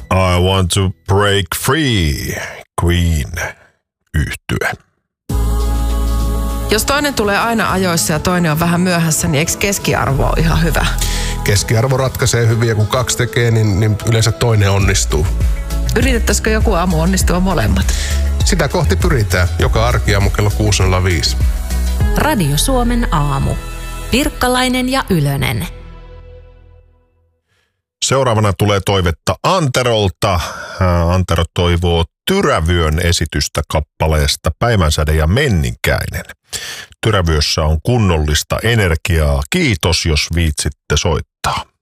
I want to break free, Queen -yhtye. Jos toinen tulee aina ajoissa ja toinen on vähän myöhässä, niin eikö keskiarvo ole ihan hyvä? Keskiarvo ratkaisee hyvin ja kun 2 tekee, niin yleensä toinen onnistuu. Yritettäisikö joku aamu onnistua molemmat? Sitä kohti pyritään. Joka arkiaamu kello 6.05. Radio Suomen aamu. Virkkalainen ja Ylönen. Seuraavana tulee toivetta Anterolta. Antero toivoo Tyrävyön esitystä kappaleesta Päivänsäde ja Menninkäinen. Tyrävyössä on kunnollista energiaa. Kiitos, jos viitsitte soittaa.